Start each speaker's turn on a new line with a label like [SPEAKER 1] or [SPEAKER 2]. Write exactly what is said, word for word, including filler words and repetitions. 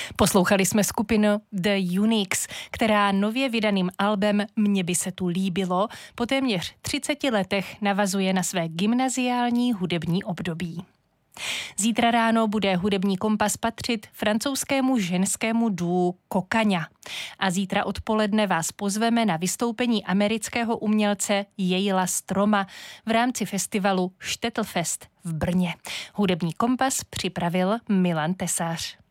[SPEAKER 1] Poslouchali jsme skupinu The Uniques, která nově vydaným albem Mně by se tu líbilo po téměř třiceti letech navazuje na své gymnaziální hudební období. Zítra ráno bude hudební kompas patřit francouzskému ženskému duu Kokaňa. A zítra odpoledne vás pozveme na vystoupení amerického umělce Jejla Stroma v rámci festivalu Štetl Fest v Brně. Hudební kompas připravil Milan Tesař.